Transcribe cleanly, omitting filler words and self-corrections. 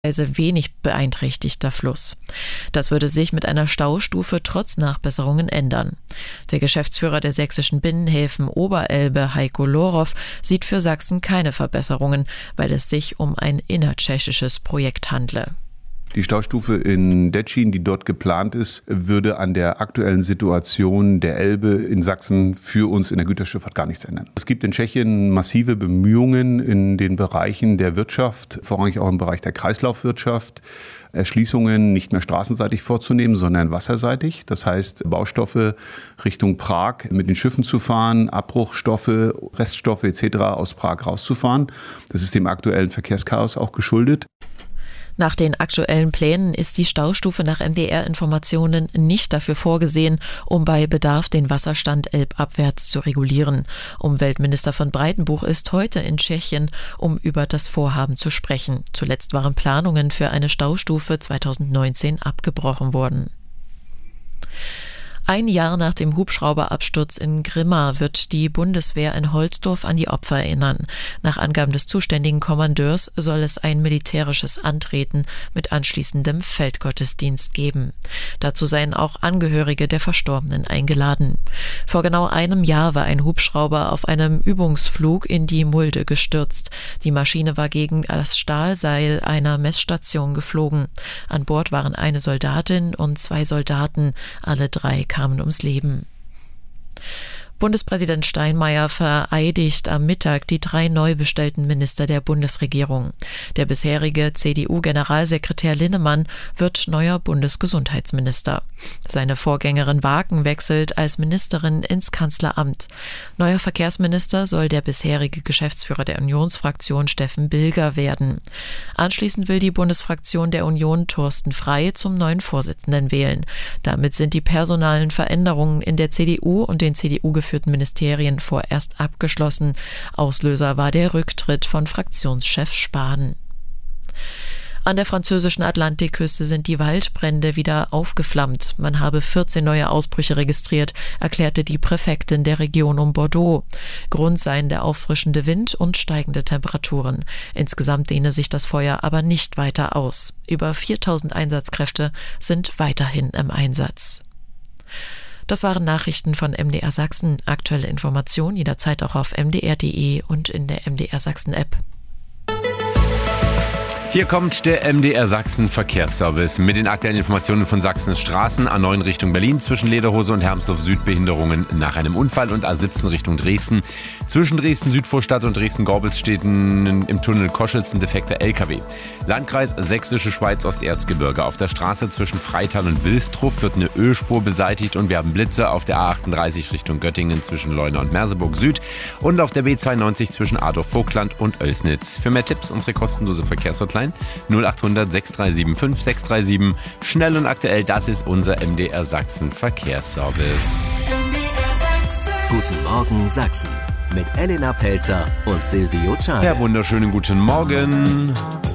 wenig beeinträchtigter Fluss. Das würde sich mit einer Staustufe trotz Nachbesserungen ändern. Der Geschäftsführer der sächsischen Binnenhäfen Oberelbe, Heiko Lorow, sieht für Sachsen keine Verbesserungen, weil es sich um ein innertschechisches Projekt handle. Die Staustufe in Detschin, die dort geplant ist, würde an der aktuellen Situation der Elbe in Sachsen für uns in der Güterschifffahrt gar nichts ändern. Es gibt in Tschechien massive Bemühungen in den Bereichen der Wirtschaft, vorrangig auch im Bereich der Kreislaufwirtschaft, Erschließungen nicht mehr straßenseitig vorzunehmen, sondern wasserseitig. Das heißt, Baustoffe Richtung Prag mit den Schiffen zu fahren, Abbruchstoffe, Reststoffe etc. aus Prag rauszufahren. Das ist dem aktuellen Verkehrschaos auch geschuldet. Nach den aktuellen Plänen ist die Staustufe nach MDR-Informationen nicht dafür vorgesehen, um bei Bedarf den Wasserstand elbabwärts zu regulieren. Umweltminister von Breitenbuch ist heute in Tschechien, um über das Vorhaben zu sprechen. Zuletzt waren Planungen für eine Staustufe 2019 abgebrochen worden. Ein Jahr nach dem Hubschrauberabsturz in Grimma wird die Bundeswehr in Holzdorf an die Opfer erinnern. Nach Angaben des zuständigen Kommandeurs soll es ein militärisches Antreten mit anschließendem Feldgottesdienst geben. Dazu seien auch Angehörige der Verstorbenen eingeladen. Vor genau einem Jahr war ein Hubschrauber auf einem Übungsflug in die Mulde gestürzt. Die Maschine war gegen das Stahlseil einer Messstation geflogen. An Bord waren eine Soldatin und 2 Soldaten, alle 3 kamen ums Leben. Bundespräsident Steinmeier vereidigt am Mittag die 3 neu bestellten Minister der Bundesregierung. Der bisherige CDU-Generalsekretär Linnemann wird neuer Bundesgesundheitsminister. Seine Vorgängerin Waken wechselt als Ministerin ins Kanzleramt. Neuer Verkehrsminister soll der bisherige Geschäftsführer der Unionsfraktion Steffen Bilger werden. Anschließend will die Bundesfraktion der Union Thorsten Frey zum neuen Vorsitzenden wählen. Damit sind die personalen Veränderungen in der CDU und den CDU-geführten Ministerien vorerst abgeschlossen. Auslöser war der Rücktritt von Fraktionschef Spahn. An der französischen Atlantikküste sind die Waldbrände wieder aufgeflammt. Man habe 14 neue Ausbrüche registriert, erklärte die Präfektin der Region um Bordeaux. Grund seien der auffrischende Wind und steigende Temperaturen. Insgesamt dehne sich das Feuer aber nicht weiter aus. Über 4000 Einsatzkräfte sind weiterhin im Einsatz. Das waren Nachrichten von MDR Sachsen. Aktuelle Informationen jederzeit auch auf mdr.de und in der MDR Sachsen App. Hier kommt der MDR Sachsen Verkehrsservice mit den aktuellen Informationen von Sachsens Straßen. A9 Richtung Berlin zwischen Lederhose und Hermsdorf Süd Behinderungen nach einem Unfall und A17 Richtung Dresden. Zwischen Dresden-Südvorstadt und Dresden-Gorbitz steht im Tunnel Koschitz ein defekter LKW. Landkreis Sächsische Schweiz Osterzgebirge. Auf der Straße zwischen Freital und Wilstrup wird eine Ölspur beseitigt und wir haben Blitze auf der A38 Richtung Göttingen zwischen Leuna und Merseburg Süd und auf der B92 zwischen Adorf-Vogtland und Oelsnitz. Für mehr Tipps unsere kostenlose Verkehrshotline 0800 637 5637. Schnell und aktuell, das ist unser MDR Sachsen Verkehrsservice. Guten Morgen Sachsen mit Elena Pelzer und Silvio Czarne. Ja, wunderschönen guten Morgen.